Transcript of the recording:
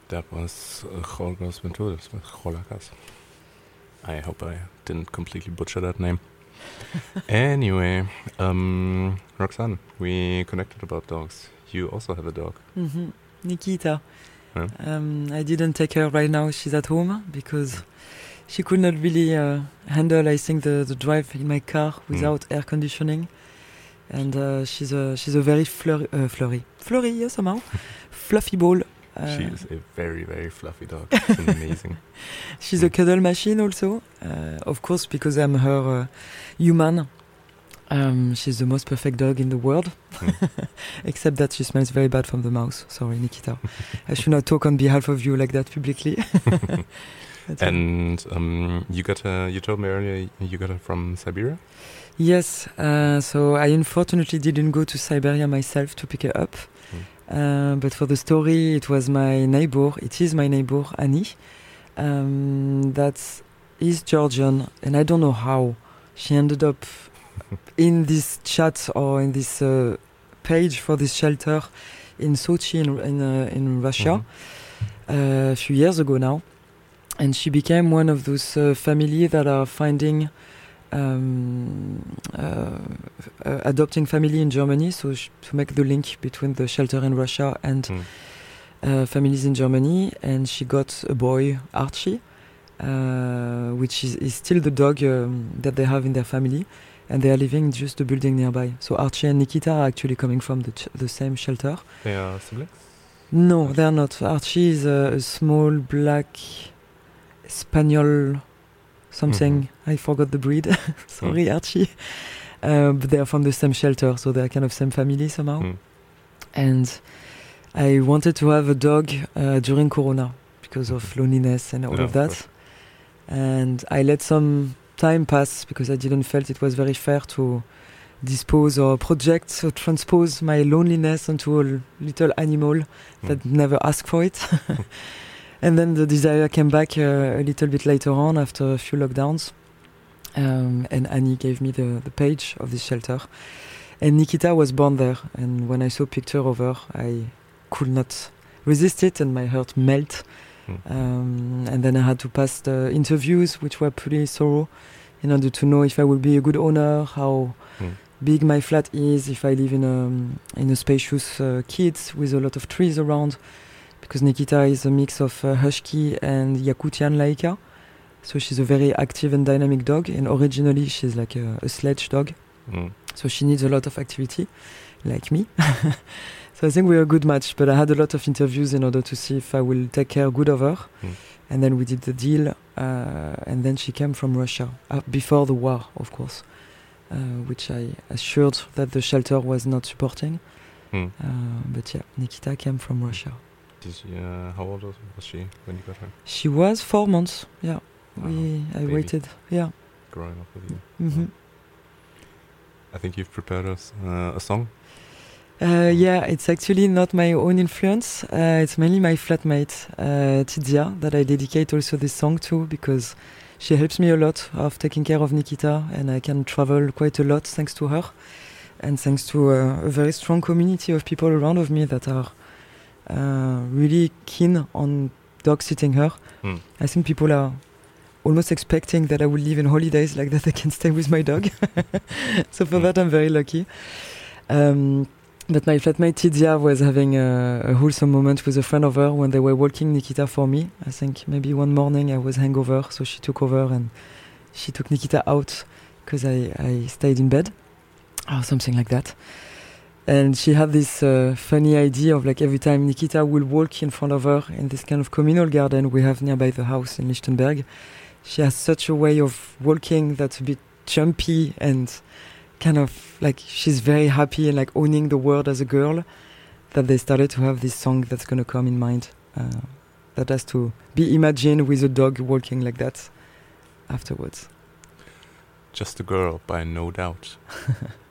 That was Jorgos Venturas with Jolacas. I hope I didn't completely butcher that name. Anyway, Roxanne, we connected about dogs. You also have a dog. Mm-hmm. Nikita. Huh? I didn't take her right now. She's at home because she could not really handle, I think, the drive in my car without air conditioning. And she's a very flurry, yeah, somehow, fluffy ball. She is a very, very fluffy dog. It's amazing. She's a cuddle machine also, of course, because I'm her human. She's the most perfect dog in the world, except that she smells very bad from the mouth. Sorry, Nikita. I should not talk on behalf of you like that publicly. And you told me earlier you got her from Siberia? Yes, so I unfortunately didn't go to Siberia myself to pick her up. But for the story, it is my neighbor, Annie, that is Georgian, and I don't know how she ended up in this chat or in this page for this shelter in Sochi in Russia a few years ago now. And she became one of those families that are finding adopting family in Germany, so to make the link between the shelter in Russia and families in Germany. And she got a boy, Archie, which is still the dog that they have in their family, and they are living just a building nearby. So Archie and Nikita are actually coming from the same shelter. They are siblings? No, they are not. Archie is a small black Spaniel something. I forgot the breed. Sorry, Archie. But they are from the same shelter, so they are kind of same family somehow. And I wanted to have a dog during Corona because of loneliness and all of that. And I let some time pass because I didn't felt it was very fair to dispose or project or transpose my loneliness onto a little animal that never asked for it. And then the desire came back a little bit later on after a few lockdowns. And Annie gave me the page of this shelter. And Nikita was born there. And when I saw a picture of her, I could not resist it and my heart melted. And then I had to pass the interviews, which were pretty thorough, in order to know if I would be a good owner, how big my flat is, if I live in a spacious kids with a lot of trees around. Because Nikita is a mix of Husky and Yakutian Laika. So she's a very active and dynamic dog. And originally she's like a sledge dog. So she needs a lot of activity, like me. So I think we're a good match. But I had a lot of interviews in order to see if I will take care good of her. And then we did the deal. And then she came from Russia, before the war, of course. Which I assured that the shelter was not supporting. But yeah, Nikita came from Russia. How old was she when you got her? She was 4 months. Yeah, I waited. Yeah, growing up with you. I think you've prepared us a song. Yeah, it's actually not my own influence. It's mainly my flatmate Tidia that I dedicate also this song to, because she helps me a lot of taking care of Nikita, and I can travel quite a lot thanks to her, and thanks to a very strong community of people around of me that are really keen on dog sitting her. I think people are almost expecting that I will live in holidays like that I can stay with my dog. So for that I'm very lucky. But my flatmate Tidia was having a wholesome moment with a friend of her when they were walking Nikita for me. I think maybe one morning I was hangover, so she took over and she took Nikita out because I stayed in bed or something like that. And she had this funny idea of like every time Nikita will walk in front of her in this kind of communal garden we have nearby the house in Lichtenberg, she has such a way of walking that's a bit jumpy and kind of like she's very happy and like owning the world as a girl, that they started to have this song that's going to come in mind that has to be imagined with a dog walking like that afterwards. Just a Girl by No Doubt.